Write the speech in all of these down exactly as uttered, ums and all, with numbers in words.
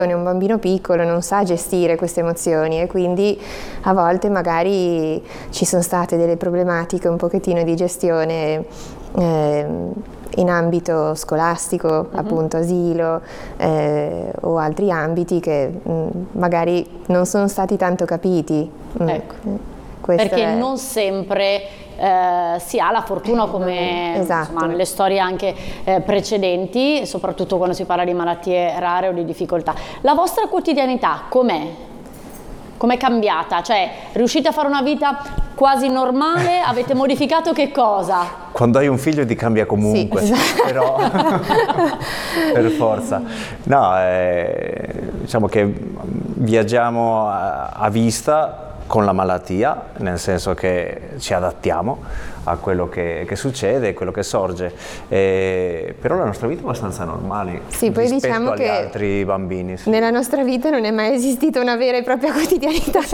Un bambino piccolo non sa gestire queste emozioni e quindi a volte magari ci sono state delle problematiche un pochettino di gestione eh, in ambito scolastico, uh-huh. appunto asilo eh, o altri ambiti che mh, magari non sono stati tanto capiti. Ecco. Questa perché è... non sempre eh, si ha la fortuna, come esatto. insomma, nelle storie anche eh, precedenti, soprattutto quando si parla di malattie rare o di difficoltà. La vostra quotidianità com'è? Com'è cambiata? Cioè, riuscite a fare una vita quasi normale? Avete modificato che cosa? Quando hai un figlio ti cambia comunque, sì, esatto. però per forza. No, eh, diciamo che viaggiamo a, a vista con la malattia, nel senso che ci adattiamo a quello che, che succede, quello che sorge, eh, però la nostra vita è abbastanza normale sì, poi rispetto diciamo agli che altri bambini. Sì. Nella nostra vita non è mai esistita una vera e propria quotidianità. Sì.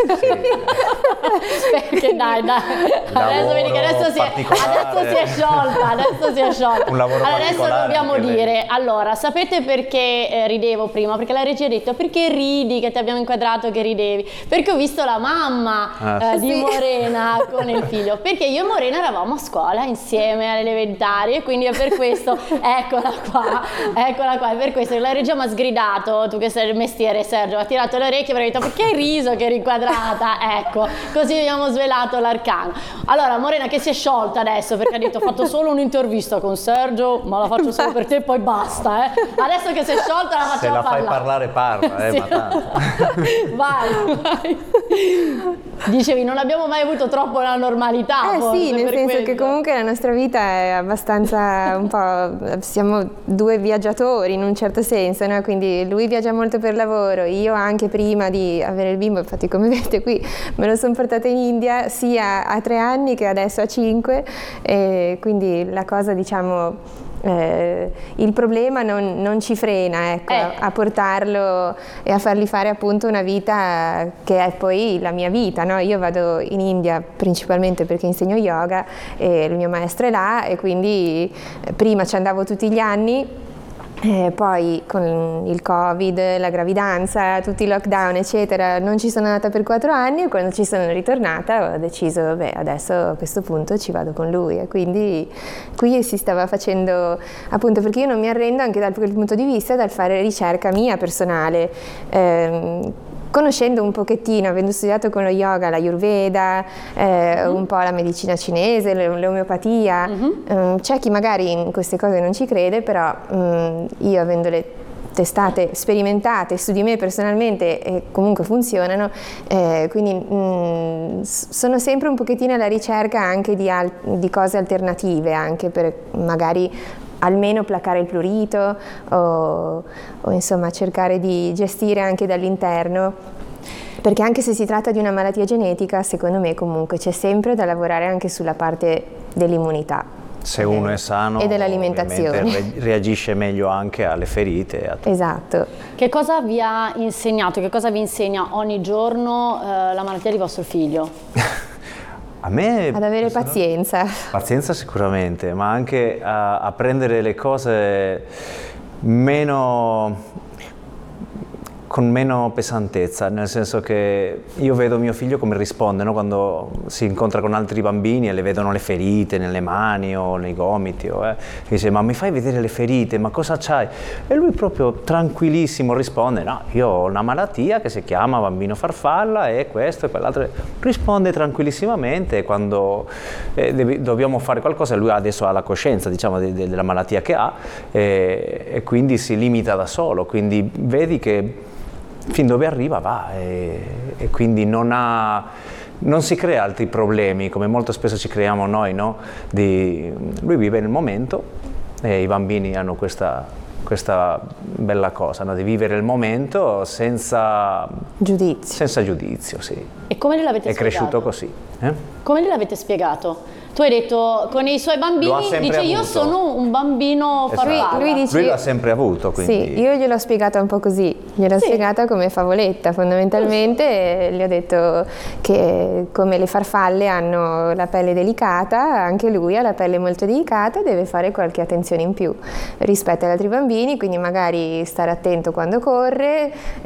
Perché dai, dai. Adesso vedi che adesso si, è, adesso si è sciolta, adesso si è sciolta. Un lavoro allora, adesso dobbiamo dire, lei... allora, sapete perché eh, ridevo prima? Perché la regia ha detto, perché ridi, che ti abbiamo inquadrato che ridevi? Perché ho visto la mamma ah, eh, sì. di Morena con il figlio, perché io e Morena eravamo a scuola insieme alle elementari e quindi è per questo, eccola qua, eccola qua, è per questo che la regia mi ha sgridato, tu che sei il mestiere Sergio, ha tirato le orecchie e mi ha detto perché hai riso che eri inquadrata, ecco, così abbiamo svelato l'arcano. Allora Morena che si è sciolta adesso perché ha detto ho fatto solo un'intervista con Sergio, ma la faccio solo per te e poi basta, eh. Adesso che si è sciolta la facciamo parlare. Se la parlare. fai parlare parla, eh, sì. ma tanto. Vai, vai. Dicevi, non abbiamo mai avuto troppo la normalità. Eh forse, sì, nel per senso quello. che comunque la nostra vita è abbastanza un po', siamo due viaggiatori in un certo senso, no? Quindi lui viaggia molto per lavoro, io anche prima di avere il bimbo, infatti come vedete qui me lo sono portata in India sia a tre anni che adesso a cinque, e quindi la cosa diciamo... Eh, il problema non, non ci frena, ecco, eh. a, a portarlo e a fargli fare appunto una vita che è poi la mia vita, no? Io vado in India principalmente perché insegno yoga e il mio maestro è là e quindi eh, prima ci andavo tutti gli anni. Eh, poi con il Covid, la gravidanza, tutti i lockdown eccetera non ci sono andata per quattro anni e quando ci sono ritornata ho deciso vabbè adesso a questo punto ci vado con lui e quindi qui si stava facendo appunto perché io non mi arrendo anche dal quel punto di vista dal fare ricerca mia personale. Eh, Conoscendo un pochettino, avendo studiato con lo yoga, l'ayurveda, eh, mm-hmm. un po' la medicina cinese, l'omeopatia, mm-hmm. um, c'è chi magari in queste cose non ci crede, però um, io avendole testate, sperimentate su di me personalmente e comunque funzionano, eh, quindi mh, sono sempre un pochettino alla ricerca anche di, al- di cose alternative, anche per magari almeno placare il prurito o, o insomma cercare di gestire anche dall'interno, perché anche se si tratta di una malattia genetica secondo me comunque c'è sempre da lavorare anche sulla parte dell'immunità. Se uno è sano e dell'alimentazione reagisce meglio anche alle ferite. A esatto. Che cosa vi ha insegnato, che cosa vi insegna ogni giorno eh, la malattia di vostro figlio? A me, ad avere pazienza. Pazienza sicuramente, ma anche a, a prendere le cose meno, con meno pesantezza, nel senso che io vedo mio figlio come risponde, no? Quando si incontra con altri bambini e le vedono le ferite nelle mani o nei gomiti, o, eh, e dice ma mi fai vedere le ferite, ma cosa c'hai? E lui proprio tranquillissimo risponde no, io ho una malattia che si chiama bambino farfalla e questo e quell'altro, risponde tranquillissimamente quando eh, devi, dobbiamo fare qualcosa, lui adesso ha la coscienza diciamo de, de, della malattia che ha e, e quindi si limita da solo, quindi vedi che fin dove arriva va e, e quindi non ha, non si crea altri problemi come molto spesso ci creiamo noi, no? Di, lui vive nel momento e i bambini hanno questa, questa bella cosa, no? Di vivere il momento senza giudizio, senza giudizio, sì. E come gliel'avete è spiegato? cresciuto così. Eh? Come gliel'avete spiegato? tu hai detto con i suoi bambini, Lo ha sempre dice io avuto. sono un bambino Esatto. farfalla. Lui dice- Lui l'ha sempre avuto, quindi... Sì, io gliel'ho spiegata un po' così, gliel'ho Sì. spiegata come favoletta fondamentalmente, gli ho detto che come le farfalle hanno la pelle delicata, anche lui ha la pelle molto delicata e deve fare qualche attenzione in più rispetto agli altri bambini, quindi magari stare attento quando corre,